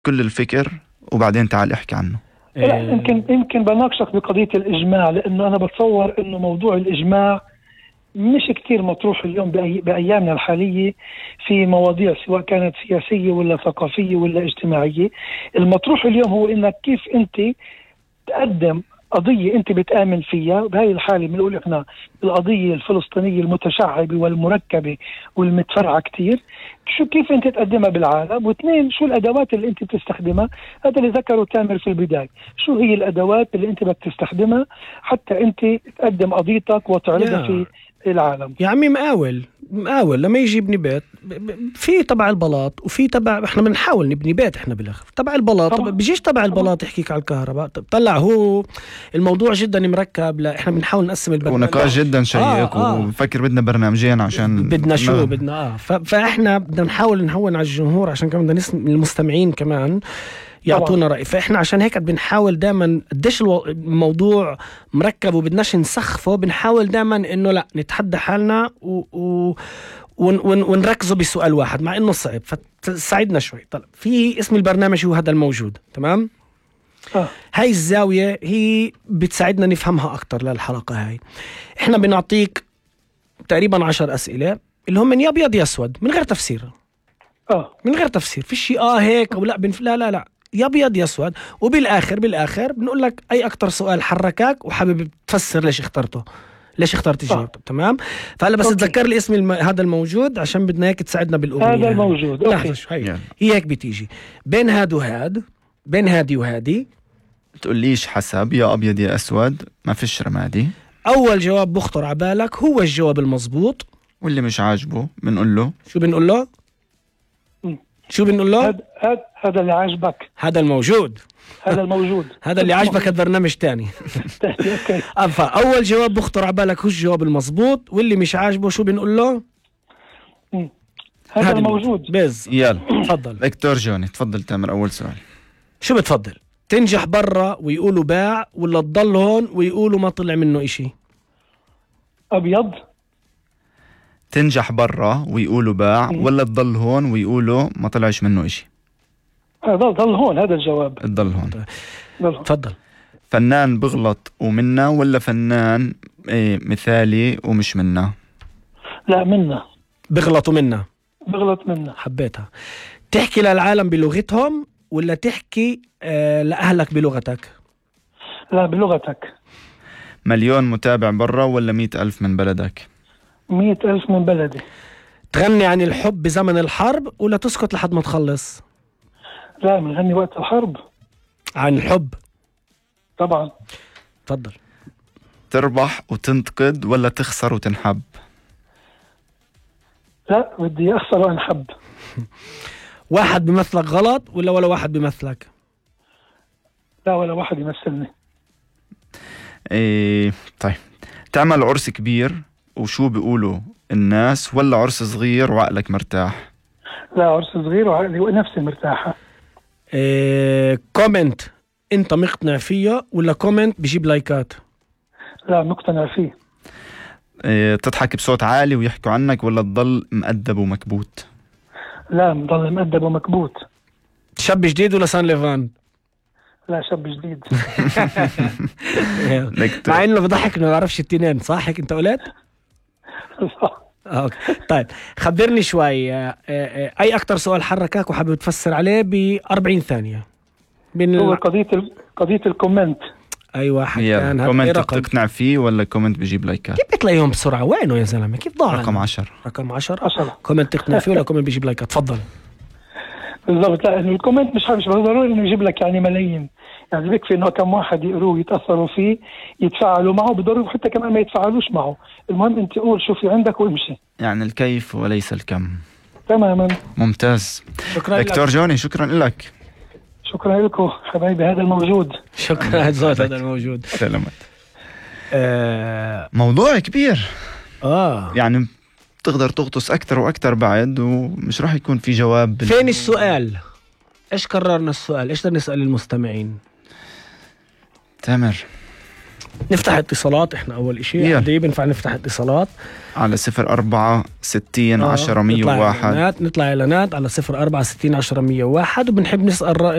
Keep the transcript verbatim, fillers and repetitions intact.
كل الفكر وبعدين تعال احكي عنه. لا يمكن يمكن بناقشك بقضية الإجماع، لأنه أنا بتصور إنه موضوع الإجماع مش كتير مطروح اليوم بأي بأيامنا الحالية في مواضيع سواء كانت سياسية ولا ثقافية ولا اجتماعية. المطروح اليوم هو إنك كيف أنت تقدم قضية أنت بتآمن فيها. بهاي الحالة بنقول إحنا القضية الفلسطينية المتشعبة والمركبة والمتفرعة كتير، شو كيف أنت تقدمها بالعالم، واثنين شو الأدوات اللي أنت بتستخدمها. هذا اللي ذكره تامر في البداية، شو هي الأدوات اللي أنت بدك تستخدمها حتى أنت تقدم قضيتك وتعرضها في العالم. يا عمي مقاول مقاول لما يجي يبني بيت في تبع البلاط وفي تبع، احنا بنحاول نبني بيت احنا بالاخر تبع البلاط. طب بيجيش تبع البلاط يحكيك على الكهرباء. طلع هو الموضوع جدا مركب. لا احنا بنحاول نقسم البرنامج ونقاش جدا شيق آه آه. وبفكر بدنا برنامجين عشان بدنا شو نغ... بدنا اه ف... فاحنا بدنا نحاول نهون على الجمهور عشان كمان بدنا نسمع المستمعين كمان يعطونا رأي. فإحنا عشان هيك بنحاول دائما قديش الموضوع مركب وبدناش نسخفه، بنحاول دائما إنه لا نتحدى حالنا و... و... ون... ون... ونركزوا بسؤال واحد مع إنه صعب، فتساعدنا شوي. طيب في اسم البرنامج هو هذا الموجود، تمام؟ آه. هاي الزاوية هي بتساعدنا نفهمها أكتر للحلقة هاي. إحنا بنعطيك تقريبا عشر أسئلة اللي هم من أبيض يا أسود من غير تفسير. آه. من غير تفسير، في شيء آه هيك أو لا بنف... لا لا لا يا ابيض يا اسود. وبالاخر بالاخر بنقول لك اي اكتر سؤال حركك وحابب تفسر ليش اخترته، ليش اخترت جاوبته. تمام. فهلا بس تذكر لي اسم الم... هذا الموجود عشان بدنا هيك تساعدنا بالاغنيه. هذا الموجود لا هي. هي هيك بتيجي بين هاد وهاد، بين هادي وهادي. تقوليش حسب يا ابيض يا اسود، ما فيش رمادي. اول جواب بخطر على بالك هو الجواب المزبوط، واللي مش عاجبه بنقول له شو بنقول له شو بنقول له هذا هذا اللي عاجبك، هذا الموجود، هذا الموجود هذا اللي عاجبك البرنامج تاني. اوكي. فاول جواب بخطر على بالك هو الجواب المزبوط، واللي مش عاجبه شو بنقول له هذا الموجود. بز يلا تفضل دكتور جوني. تفضل تامر. اول سؤال شو بتفضل؟ تنجح برا ويقولوا باع، ولا تضل هون ويقولوا ما طلع منه اشي؟ ابيض. تنجح برا ويقولوا باع ولا تضل هون ويقولوا ما طلعش منه اشي؟ ضل ضل هون. هذا الجواب تضل هون. تفضل. فنان بغلط ومنا ولا فنان ايه مثالي ومش منا؟ لا منا. بغلط ومنا. بغلط منا. حبيتها. تحكي للعالم بلغتهم ولا تحكي آه لأهلك بلغتك؟ لا بلغتك. مليون متابع برا ولا مئة ألف من بلدك؟ مئة ألف من بلدي. تغني عن الحب بزمن الحرب ولا تسكت لحد ما تخلص؟ لا بنغني وقت الحرب. عن الحب طبعا. تفضل. تربح وتنتقد ولا تخسر وتنحب؟ لا بدي أخسر وأنحب. واحد بمثلك غلط ولا ولا واحد بمثلك؟ لا ولا واحد يمثلني. ايه طيب. تعمل عرس كبير وشو بيقولوا الناس ولا عرس صغير وعقلك مرتاح؟ لا عرس صغير وعقلي ونفسي مرتاحة. إيه كومنت انت مقتنع فيه ولا كومنت بيجيب لايكات؟ لا مقتنع فيه. إيه تضحك بصوت عالي ويحكوا عنك ولا تضل مؤدب ومكبوت؟ لا مضل مؤدب ومكبوت. شاب جديد ولا سان ليفان؟ لا شاب جديد. مع انه بضحك انه ما بعرفش التنين، صح هيك انت قلت؟ اوكي طيب خبرني شوي اي اكتر سؤال حركك وحابب تفسر عليه ب أربعين ثانية؟ من هو قضية ال... قضية الكومنت. ايوه حكان. كومنت بتقنع فيه ولا كومنت بيجيب لايكات؟ كيف بتلاقيهم بسرعة؟ وينه يا زلمة؟ كيف ضاع؟ رقم عشرة. رقم عشرة. عشرة. كومنت تقنع فيه ولا كومنت بيجيب لايكات؟ تفضل. بالضبط. لا الكومنت مش مش ضروري انه يجيب لك يعني ملايين، يعني بيكفي انه كم واحد يقروه يتاثروا فيه يتفاعلوا معه، بضروري حتى كمان ما يتفاعلوش معه، المهم انت قول شو في عندك وامشي. يعني الكيف وليس الكم. تماما. ممتاز. شكرا دكتور جوني شكرا لك. شكرا لكم حبايبي. هذا الموجود. شكرا هذا الموجود. سلامات. آه موضوع كبير. اه يعني تقدر تغطس أكتر وأكتر بعد ومش راح يكون في جواب بال... فين السؤال؟ إيش قررنا السؤال؟ إيش بدنا نسأل المستمعين؟ تامر نفتح اتصالات احنا اول اشي. قد ايه بنفع نفتح اتصالات؟ على صفر أربعة ستين عشرة مية وواحد. نطلع اعلانات على صفر أربعة ستين عشرة مية وواحد، وبنحب نسأل